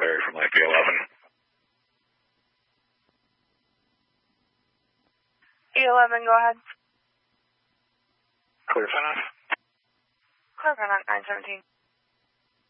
Barry from Lake 11. E11, go ahead. Clear finish. Clear finish, 917.